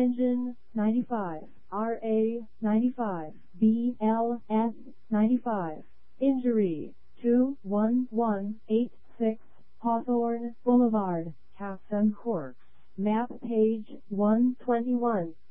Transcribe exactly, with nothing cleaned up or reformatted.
Engine ninety-five, R A ninety-five, B L S ninety-five. Injury two one one eight six Hawthorne Boulevard, Hampton Court. Map page one twenty-one.